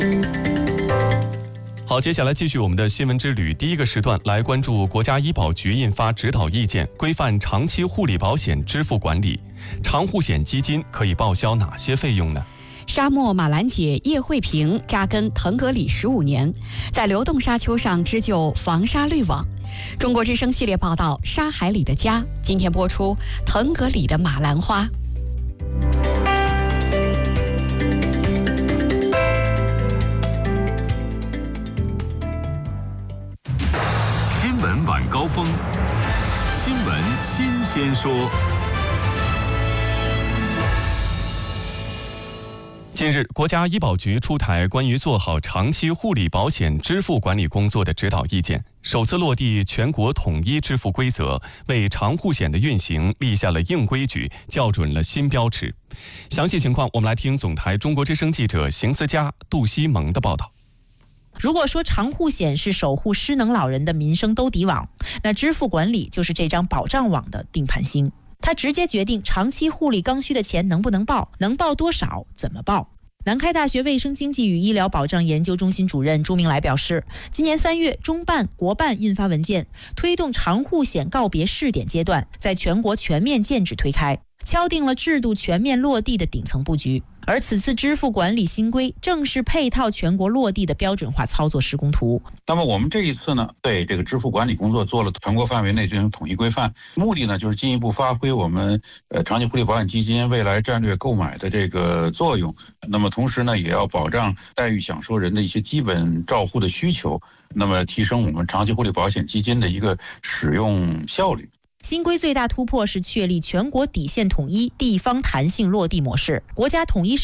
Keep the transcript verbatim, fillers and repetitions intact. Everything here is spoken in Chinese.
好，接下来继续我们的新闻之旅。第一个时段来关注国家医保局印发指导意见，规范长期护理保险支付管理。长护险基金可以报销哪些费用呢？ 沙漠马兰姐叶慧萍扎根腾格里十五年，在流动沙丘上织就防沙滤网。中国之声系列报道《沙海里的家》，今天播出腾格里的马兰花。 新闻晚高峰，新闻新鲜说。 近日，国家医保局出台关于做好长期护理保险支付管理工作的指导意见，首次落地全国统一支付规则，为长护险的运行立下了硬规矩，校准了新标尺。详细情况，我们来听总台中国之声记者邢思佳、杜西蒙的报道。 如果说长护险是守护失能老人的民生兜底网，那支付管理就是这张保障网的定盘星。它直接决定长期护理刚需的钱能不能报，能报多少，怎么报。南开大学卫生经济与医疗保障研究中心主任朱明来表示，今年三月，中办、国办印发文件，推动长护险告别试点阶段，在全国全面建制推开，敲定了制度全面落地的顶层布局。而此次支付管理新规正是配套全国落地的标准化操作施工图。 那么我们这一次呢，对这个支付管理工作做了全国范围内进行统一规范，目的呢就是进一步发挥我们呃长期护理保险基金未来战略购买的这个作用。那么同时呢，也要保障待遇享受人的一些基本照护的需求，那么提升我们长期护理保险基金的一个使用效率。 新规最大突破是确立全国底线统一、地方弹性落地模式，国家统一